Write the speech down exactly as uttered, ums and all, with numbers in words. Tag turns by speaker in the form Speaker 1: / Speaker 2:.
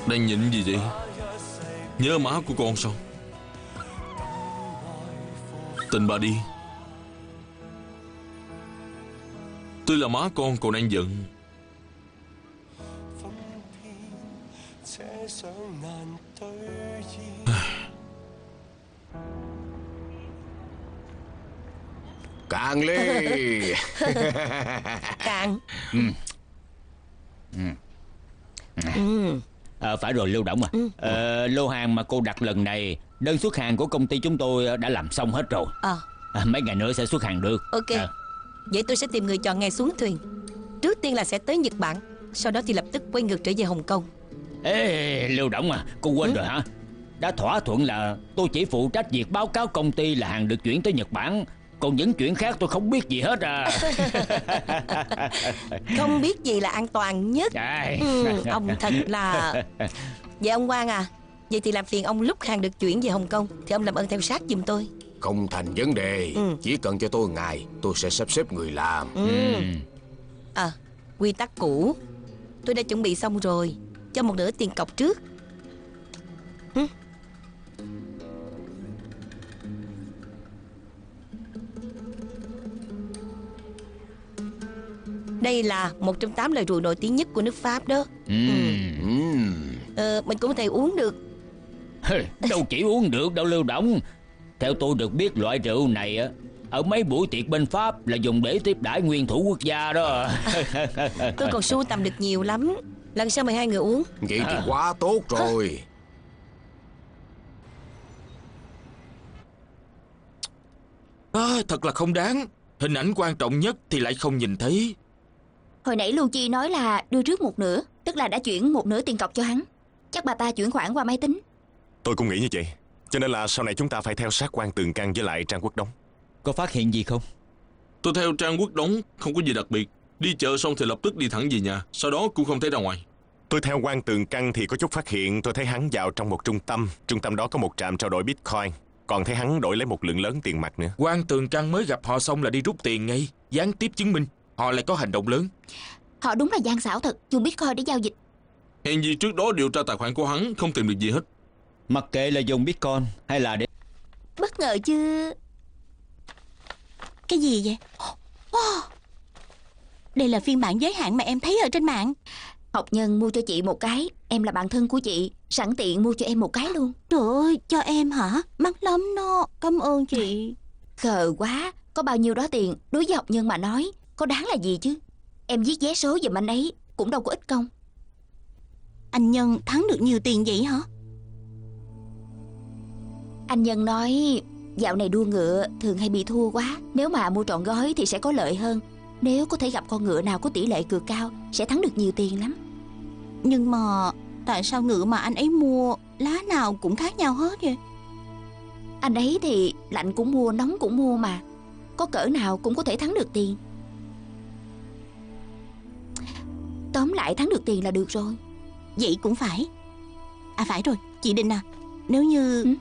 Speaker 1: Đang nhịn gì vậy? Nhớ má của con sao? Tin bà đi. Tôi là má con còn đang giận.
Speaker 2: Cạn ly.
Speaker 3: Cạn.
Speaker 4: Ừ. Ừ.
Speaker 3: Ừ.
Speaker 4: À, phải rồi Lưu Đổng à.
Speaker 3: Ừ.
Speaker 4: à, Lô hàng mà cô đặt lần này, đơn xuất hàng của công ty chúng tôi đã làm xong hết rồi.
Speaker 3: À.
Speaker 4: à, Mấy ngày nữa sẽ xuất hàng được.
Speaker 3: Ok.
Speaker 4: à.
Speaker 3: Vậy tôi sẽ tìm người chọn ngày xuống thuyền. Trước tiên là sẽ tới Nhật Bản, sau đó thì lập tức quay ngược trở về Hồng Kông.
Speaker 4: Ê Lưu Đổng à, cô quên ừ. rồi hả? Đã thỏa thuận là tôi chỉ phụ trách việc báo cáo công ty là hàng được chuyển tới Nhật Bản, còn những chuyện khác tôi không biết gì hết à.
Speaker 3: Không biết gì là an toàn nhất. ừ, Ông thật là... Vậy ông Quang à, vậy thì làm phiền ông lúc hàng được chuyển về Hồng Kông thì ông làm ơn theo sát giùm tôi.
Speaker 2: Không thành vấn đề. ừ. Chỉ cần cho tôi ngày, tôi sẽ sắp xếp người làm.
Speaker 3: ừ. Ừ. À, quy tắc cũ tôi đã chuẩn bị xong rồi. Cho một nửa tiền cọc trước. ừ. Đây là một trong tám lời rượu nổi tiếng nhất của nước Pháp đó.
Speaker 4: ừ.
Speaker 3: Ừ. Ờ, mình cũng có thể uống được.
Speaker 4: Đâu chỉ uống được đâu Lưu Đổng. Theo tôi được biết loại rượu này á, ở mấy buổi tiệc bên Pháp là dùng để tiếp đãi nguyên thủ quốc gia đó.
Speaker 3: Tôi còn sưu tầm được nhiều lắm. Lần sau mời hai người uống.
Speaker 2: Vậy thì quá tốt rồi.
Speaker 1: À, thật là không đáng. Hình ảnh quan trọng nhất thì lại không nhìn thấy.
Speaker 5: Hồi nãy Lưu Chi nói là đưa trước một nửa, tức là đã chuyển một nửa tiền cọc cho hắn. Chắc bà ta chuyển khoản qua máy tính.
Speaker 6: Tôi cũng nghĩ như vậy. Cho nên là sau này chúng ta phải theo sát Quan Tường Căn với lại Trang Quốc Đống.
Speaker 4: Có phát hiện gì không?
Speaker 1: Tôi theo Trang Quốc Đống, không có gì đặc biệt. Đi chợ xong thì lập tức đi thẳng về nhà. Sau đó cũng không thấy ra ngoài.
Speaker 6: Tôi theo Quan Tường Căn thì có chút phát hiện. Tôi thấy hắn vào trong một trung tâm. Trung tâm đó có một trạm trao đổi Bitcoin. Còn thấy hắn đổi lấy một lượng lớn tiền mặt nữa.
Speaker 1: Quan Tường Căn mới gặp họ xong là đi rút tiền ngay, gián tiếp chứng minh họ lại có hành động lớn.
Speaker 5: Họ đúng là gian xảo thật, dùng Bitcoin để giao dịch.
Speaker 1: Hèn gì trước đó điều tra tài khoản của hắn không tìm được gì hết.
Speaker 4: Mặc kệ là dùng Bitcoin hay là để...
Speaker 5: Bất ngờ chứ.
Speaker 7: Cái gì vậy? Wow. Đây là phiên bản giới hạn mà em thấy ở trên mạng.
Speaker 5: Học Nhân mua cho chị một cái. Em là bạn thân của chị, sẵn tiện mua cho em một cái luôn.
Speaker 7: Trời ơi, cho em hả? Mắc lắm đó. Cảm ơn chị.
Speaker 5: Khờ quá. Có bao nhiêu đó tiền, đối với Học Nhân mà nói có đáng là gì chứ. Em viết vé số giùm anh ấy cũng đâu có ít công.
Speaker 7: Anh Nhân thắng được nhiều tiền vậy hả?
Speaker 5: Anh Nhân nói dạo này đua ngựa thường hay bị thua quá. Nếu mà mua trọn gói thì sẽ có lợi hơn. Nếu có thể gặp con ngựa nào có tỷ lệ cược cao sẽ thắng được nhiều tiền lắm.
Speaker 7: Nhưng mà tại sao ngựa mà anh ấy mua lá nào cũng khác nhau hết vậy?
Speaker 5: Anh ấy thì lạnh cũng mua, nóng cũng mua mà. Có cỡ nào cũng có thể thắng được tiền. Tóm lại thắng được tiền là được rồi.
Speaker 7: Vậy cũng phải. À phải rồi, chị Định à, nếu như... Ừ?